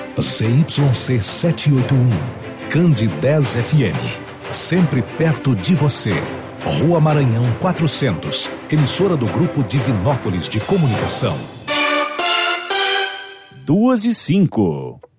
ZYC 781, Candidez FM, sempre perto de você. Rua Maranhão 400, emissora do Grupo Divinópolis de Comunicação. 2:05.